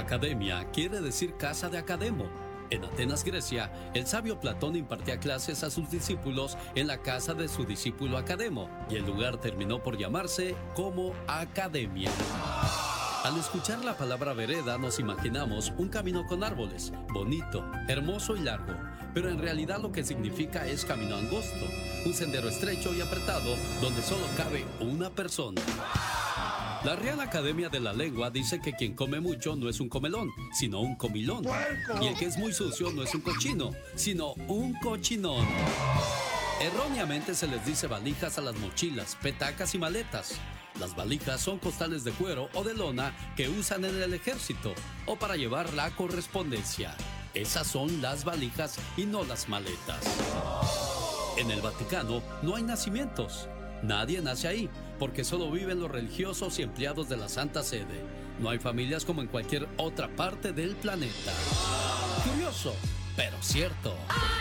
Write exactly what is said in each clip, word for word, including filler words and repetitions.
Academia quiere decir casa de Academo. En Atenas, Grecia, el sabio Platón impartía clases a sus discípulos en la casa de su discípulo Academo, y el lugar terminó por llamarse como Academia. Al escuchar la palabra vereda nos imaginamos un camino con árboles, bonito, hermoso y largo, pero en realidad lo que significa es camino angosto, un sendero estrecho y apretado donde solo cabe una persona. La Real Academia de la Lengua dice que quien come mucho no es un comelón, sino un comilón. Y el que es muy sucio no es un cochino, sino un cochinón. Erróneamente se les dice valijas a las mochilas, petacas y maletas. Las valijas son costales de cuero o de lona que usan en el ejército o para llevar la correspondencia. Esas son las valijas y no las maletas. En el Vaticano no hay nacimientos. Nadie nace ahí, porque solo viven los religiosos y empleados de la Santa Sede. No hay familias como en cualquier otra parte del planeta. Curioso, pero cierto.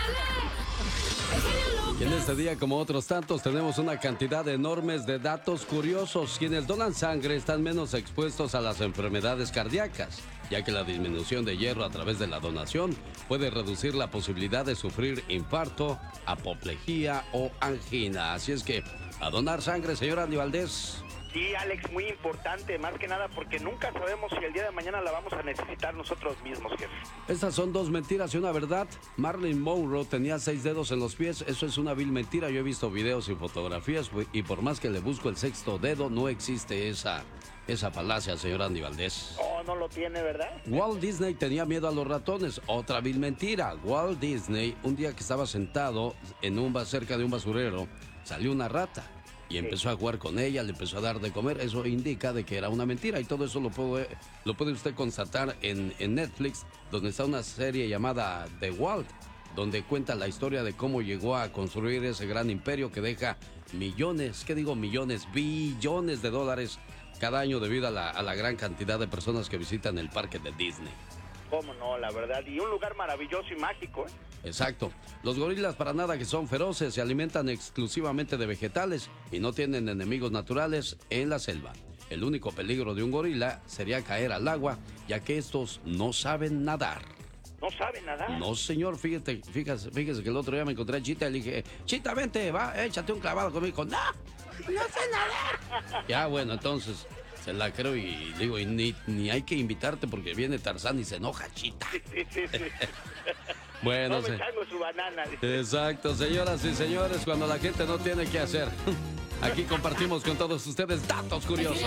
Y en este día, como otros tantos, tenemos una cantidad enorme de datos curiosos. Quienes donan sangre están menos expuestos a las enfermedades cardíacas, ya que la disminución de hierro a través de la donación puede reducir la posibilidad de sufrir infarto, apoplejía o angina. Así es que, a donar sangre, señor Andy Valdés. Sí, Alex, muy importante, más que nada porque nunca sabemos si el día de mañana la vamos a necesitar nosotros mismos, jefe. Estas son dos mentiras y una verdad. Marilyn Monroe tenía seis dedos en los pies. Eso es una vil mentira. Yo he visto videos y fotografías y por más que le busco el sexto dedo, no existe esa, esa falacia, señor Andy Valdés. Oh, no lo tiene, ¿verdad? Walt Disney tenía miedo a los ratones. Otra vil mentira. Walt Disney, un día que estaba sentado en un cerca de un basurero, salió una rata. Y empezó a jugar con ella, le empezó a dar de comer. Eso indica de que era una mentira. Y todo eso lo puede, lo puede usted constatar en, en Netflix, donde está una serie llamada The Walt, donde cuenta la historia de cómo llegó a construir ese gran imperio que deja millones, ¿qué digo millones? Billones de dólares cada año debido a la, a la gran cantidad de personas que visitan el parque de Disney. Cómo no, la verdad. Y un lugar maravilloso y mágico, ¿eh? Exacto. Los gorilas para nada que son feroces, se alimentan exclusivamente de vegetales y no tienen enemigos naturales en la selva. El único peligro de un gorila sería caer al agua, ya que estos no saben nadar. ¿No saben nadar? No, señor, fíjate, fíjese, fíjese que el otro día me encontré a Chita y le dije, Chita, vente, va, échate un clavado conmigo. No, no sé nadar. Ya, bueno, entonces se la creo y digo, y ni, ni hay que invitarte porque viene Tarzán y se enoja, Chita. Sí, sí, sí, sí. Bueno, no me se... caigo su banana. Dice. Exacto, señoras y señores, cuando la gente no tiene qué hacer. Aquí compartimos con todos ustedes datos curiosos.